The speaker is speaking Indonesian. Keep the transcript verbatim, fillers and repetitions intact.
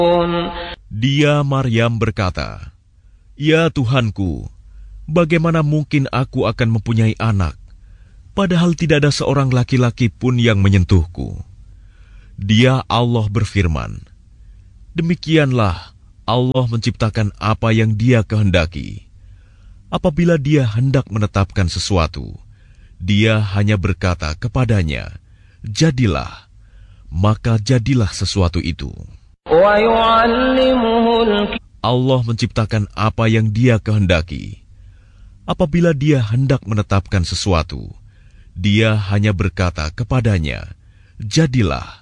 Dia Maryam berkata, "Ya Tuhanku, bagaimana mungkin aku akan mempunyai anak, padahal tidak ada seorang laki-laki pun yang menyentuhku?" Dia Allah berfirman, "Demikianlah Allah menciptakan apa yang Dia kehendaki. Apabila Dia hendak menetapkan sesuatu, Dia hanya berkata kepadanya, 'Jadilah,' maka jadilah sesuatu itu." Allah menciptakan apa yang Dia kehendaki. Apabila Dia hendak menetapkan sesuatu, Dia hanya berkata kepadanya, "Jadilah,"